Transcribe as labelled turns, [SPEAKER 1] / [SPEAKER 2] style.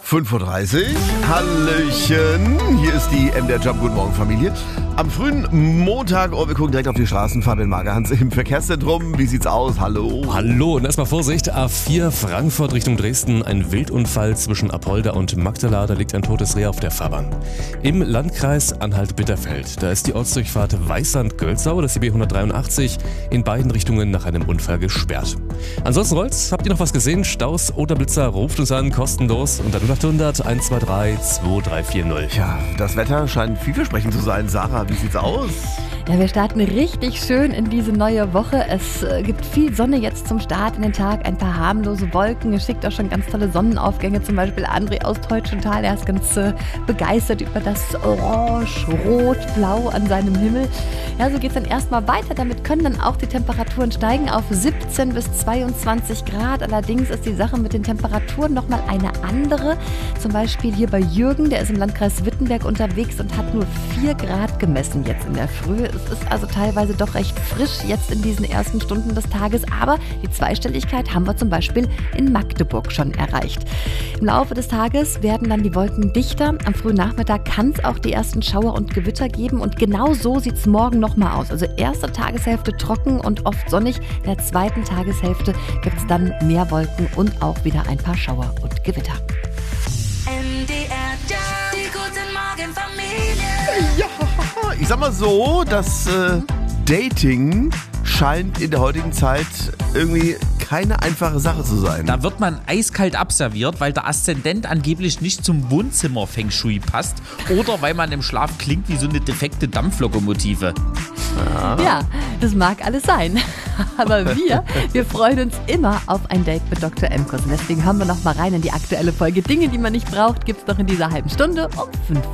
[SPEAKER 1] 5:30 Uhr. Hallöchen. Hier ist die MDR Jump. Guten Morgen, Familie. Am frühen Montag, wir gucken direkt auf die Straßen. Fabian Magerhans im Verkehrszentrum. Wie sieht's aus? Hallo.
[SPEAKER 2] Hallo und erstmal Vorsicht. A4 Frankfurt Richtung Dresden. Ein Wildunfall zwischen Apolda und Magdala. Da liegt ein totes Reh auf der Fahrbahn. Im Landkreis Anhalt-Bitterfeld. Da ist die Ortsdurchfahrt Weißand-Gölzau, das ist die B183, in beiden Richtungen nach einem Unfall gesperrt. Ansonsten rollt's. Habt ihr noch was gesehen? Staus oder Blitzer? Ruft uns an, kostenlos. Unter 0800 123 2340.
[SPEAKER 1] Ja, das Wetter scheint vielversprechend zu sein. Sarah, wie sieht's aus?
[SPEAKER 3] Ja, wir starten richtig schön in diese neue Woche. Es gibt viel Sonne jetzt zum Start in den Tag, ein paar harmlose Wolken. Es schickt auch schon ganz tolle Sonnenaufgänge, zum Beispiel André aus Teutschenthal, der ist ganz begeistert über das Orange, Rot, Blau an seinem Himmel. Ja, so geht's dann erstmal weiter. Damit können dann auch die Temperaturen steigen auf 17 bis 22 Grad. Allerdings ist die Sache mit den Temperaturen nochmal eine andere. Zum Beispiel hier bei Jürgen, der ist im Landkreis Wittenberg unterwegs und hat nur 4 Grad gemessen jetzt in der Früh. Es ist also teilweise doch recht frisch jetzt in diesen ersten Stunden des Tages, aber die Zweistelligkeit haben wir zum Beispiel in Magdeburg schon erreicht. Im Laufe des Tages werden dann die Wolken dichter. Am frühen Nachmittag kann es auch die ersten Schauer und Gewitter geben und genau so sieht es morgen nochmal aus. Also erste Tageshälfte trocken und oft sonnig. In der zweiten Tageshälfte gibt es dann mehr Wolken und auch wieder ein paar Schauer und Gewitter.
[SPEAKER 1] Ja, ich sag mal so, das Dating scheint in der heutigen Zeit irgendwie keine einfache Sache zu sein.
[SPEAKER 4] Da wird man eiskalt abserviert, weil der Aszendent angeblich nicht zum Wohnzimmer-Feng Shui passt oder weil man im Schlaf klingt wie so eine defekte Dampflokomotive.
[SPEAKER 3] Ja, das mag alles sein. Aber wir freuen uns immer auf ein Date mit Dr. Emkos. Und deswegen hören wir noch mal rein in die aktuelle Folge. Dinge, die man nicht braucht, gibt's noch in dieser halben Stunde um 5